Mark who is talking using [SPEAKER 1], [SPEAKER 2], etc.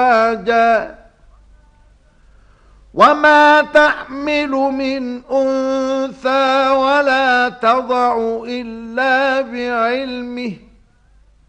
[SPEAKER 1] أزواجا وما تحمل من أنثى ولا تضع إلا بعلمه